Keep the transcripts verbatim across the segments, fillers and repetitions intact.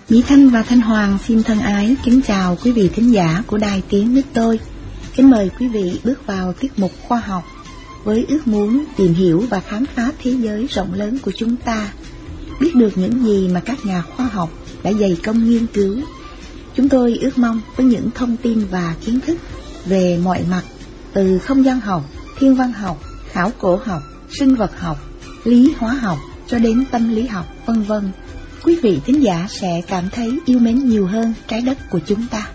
Mỹ Thanh và Thanh Hoàng xin thân ái kính chào quý vị thính giả của Đài Tiếng Nước Tôi. Kính mời quý vị bước vào tiết mục khoa học với ước muốn tìm hiểu và khám phá thế giới rộng lớn của chúng ta, biết được những gì mà các nhà khoa học đã dày công nghiên cứu. Chúng tôi ước mong với những thông tin và kiến thức về mọi mặt, từ không gian học, thiên văn học, khảo cổ học, sinh vật học, lý hóa học cho đến tâm lý học, vân vân, quý vị thính giả sẽ cảm thấy yêu mến nhiều hơn trái đất của chúng ta.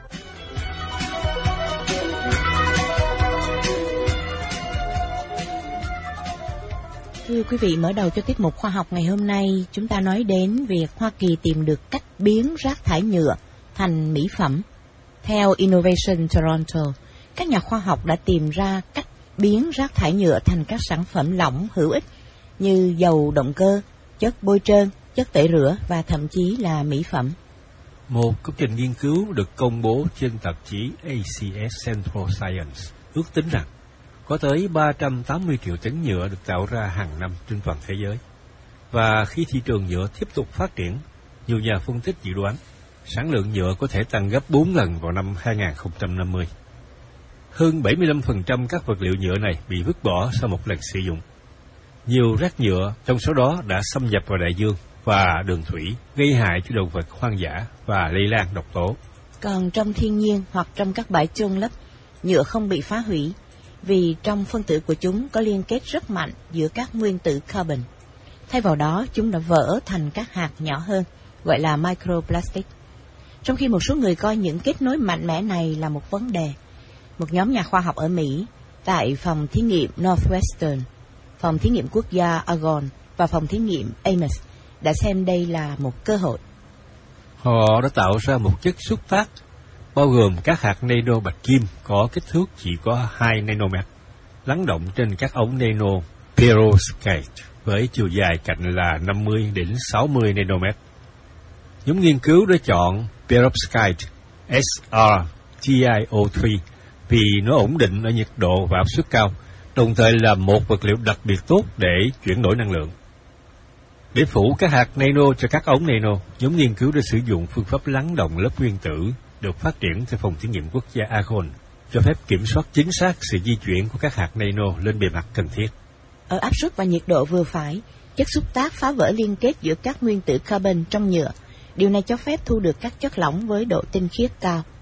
Thưa quý vị, mở đầu cho tiết mục khoa học ngày hôm nay, chúng ta nói đến việc Hoa Kỳ tìm được cách biến rác thải nhựa thành mỹ phẩm. Theo Innovation Toronto, các nhà khoa học đã tìm ra cách biến rác thải nhựa thành các sản phẩm lỏng hữu ích như dầu động cơ, chất bôi trơn, chất tẩy rửa và thậm chí là mỹ phẩm. Một công trình nghiên cứu được công bố trên tạp chí A C S Central Science ước tính rằng có tới ba trăm tám mươi triệu tấn nhựa được tạo ra hàng năm trên toàn thế giới. Và khi thị trường nhựa tiếp tục phát triển, nhiều nhà phân tích dự đoán sản lượng nhựa có thể tăng gấp bốn lần vào năm hai không năm mươi. Hơn bảy mươi lăm phần trăm các vật liệu nhựa này bị vứt bỏ sau một lần sử dụng. Nhiều rác nhựa trong số đó đã xâm nhập vào đại dương và đường thủy, gây hại cho động vật hoang dã và lây lan độc tố. Còn trong thiên nhiên hoặc trong các bãi chôn lấp, nhựa không bị phá hủy vì trong phân tử của chúng có liên kết rất mạnh giữa các nguyên tử carbon. Thay vào đó, chúng đã vỡ thành các hạt nhỏ hơn, gọi là microplastic. Trong khi một số người coi những kết nối mạnh mẽ này là một vấn đề, một nhóm nhà khoa học ở Mỹ tại phòng thí nghiệm Northwestern, phòng thí nghiệm quốc gia Argonne và phòng thí nghiệm Ames đã xem đây là một cơ hội. Họ đã tạo ra một chất xúc tác bao gồm các hạt nano bạch kim có kích thước chỉ có hai nanomet, lắng động trên các ống nano perovskite với chiều dài cạnh là năm mươi đến sáu mươi nanomet. Nhóm nghiên cứu đã chọn perovskite S R T I O ba vì nó ổn định ở nhiệt độ và áp suất cao, đồng thời là một vật liệu đặc biệt tốt để chuyển đổi năng lượng. Để phủ các hạt nano cho các ống nano, nhóm nghiên cứu đã sử dụng phương pháp lắng động lớp nguyên tử được phát triển tại phòng thí nghiệm quốc gia Argonne, cho phép kiểm soát chính xác sự di chuyển của các hạt nano lên bề mặt cần thiết. Ở áp suất và nhiệt độ vừa phải, chất xúc tác phá vỡ liên kết giữa các nguyên tử carbon trong nhựa. Điều này cho phép thu được các chất lỏng với độ tinh khiết cao.